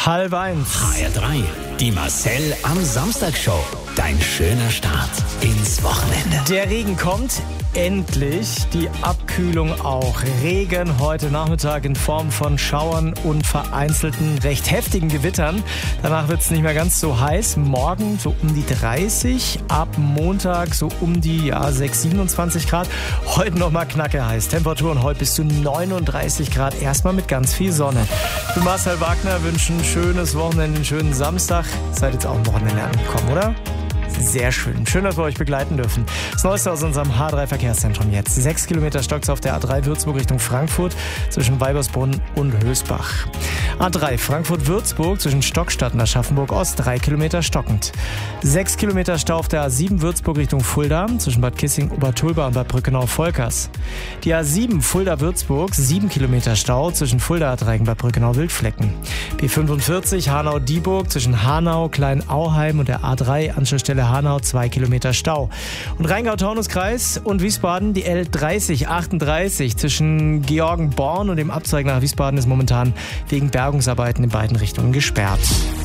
12:30. HR3, die Marcel am Samstag-Show. Dein schöner Start ins Wochenende. Der Regen kommt. Endlich die Abkühlung auch. Regen heute Nachmittag in Form von Schauern und vereinzelten, recht heftigen Gewittern. Danach wird es nicht mehr ganz so heiß. Morgen so um die 30, ab Montag so um die 6, 27 Grad. Heute nochmal knacke heiß. Temperaturen heute bis zu 39 Grad. Erstmal mit ganz viel Sonne. Ich bin Marcel Wagner, wünsche ein schönes Wochenende, einen schönen Samstag. Seid jetzt auch am Wochenende angekommen, oder? Sehr schön. Schön, dass wir euch begleiten dürfen. Das Neueste aus unserem H3-Verkehrszentrum jetzt. 6 Kilometer stockt's auf der A3 Würzburg Richtung Frankfurt zwischen Weibersbrunn und Hösbach. A3 Frankfurt-Würzburg zwischen Stockstadt und Aschaffenburg-Ost 3 Kilometer stockend. 6 Kilometer Stau auf der A7 Würzburg Richtung Fulda zwischen Bad Kissing, Obertulba und Bad Brückenau-Volkers. Die A7 Fulda-Würzburg 7 Kilometer Stau zwischen Fulda-Dreieck und Bad Brückenau-Wildflecken. B45 Hanau-Dieburg zwischen Hanau, Klein-Auheim und der A3 Anschlussstelle Hanau 2 Kilometer Stau. Und Rheingau-Taunus-Kreis und Wiesbaden die L3038 zwischen Georgenborn und dem Abzweig nach Wiesbaden ist momentan wegen Bergungsarbeiten in beiden Richtungen gesperrt.